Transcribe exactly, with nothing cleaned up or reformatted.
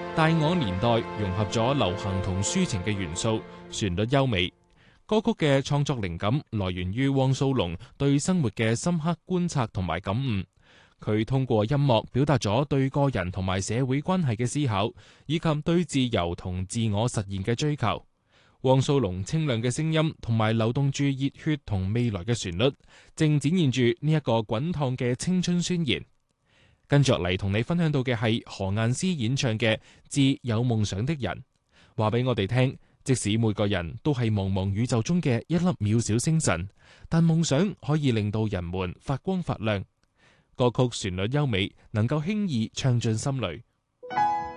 大我年代融合咗流行同抒情嘅元素，旋律優美。歌曲嘅創作靈感來源於汪蘇泷對生活嘅深刻觀察同埋感悟。佢通過音樂表達咗對個人同埋社會關係嘅思考，以及對自由同自我實現嘅追求。汪蘇泷清亮嘅聲音同埋流動住熱血同未來嘅旋律，正展現住呢一個滾燙嘅青春宣言。跟着嚟同你分享到嘅係何雁詩演唱嘅《致有夢想的人》，話俾我哋聽，即使每個人都係茫茫宇宙中嘅一粒渺小星辰，但夢想可以令到人們發光發亮。歌曲旋律優美，能夠輕易唱進心裏。